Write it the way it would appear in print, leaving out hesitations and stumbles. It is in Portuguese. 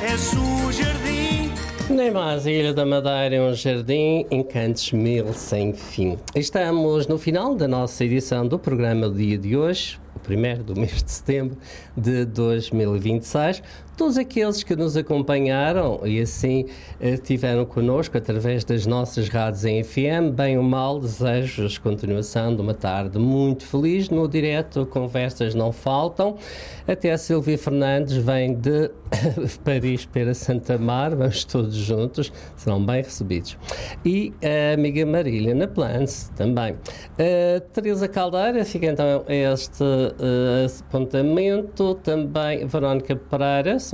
és o jardim. Nem mais a Ilha da Madeira é um jardim, encantos mil sem fim. Estamos no final da nossa edição do programa do dia de hoje, o primeiro do mês de setembro de 2026. Todos aqueles que nos acompanharam e assim estiveram connosco através das nossas rádios em FM, bem ou mal, desejo-vos continuação de uma tarde muito feliz. No direto, conversas não faltam. Até a Silvia Fernandes vem de Paris para Santa Mar, vamos todos juntos, serão bem recebidos. E a amiga Marília na Plans também. Teresa Caldeira, fica então este apontamento, também Verónica Pereira.